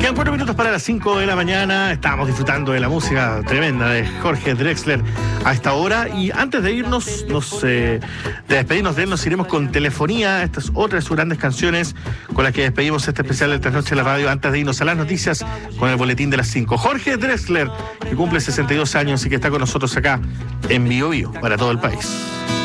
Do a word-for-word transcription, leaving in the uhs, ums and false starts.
Quedan cuatro minutos para las cinco de la mañana. Estábamos disfrutando de la música tremenda de Jorge Drexler a esta hora. Y antes de irnos, nos, eh, de despedirnos de él, nos iremos con Telefonía. Esta es otra de sus grandes canciones con las que despedimos este especial de Trasnoche de la Radio. Antes de irnos a las noticias con el boletín de las cinco. Jorge Drexler, que cumple sesenta y dos años y que está con nosotros acá en Bio Bio para todo el país.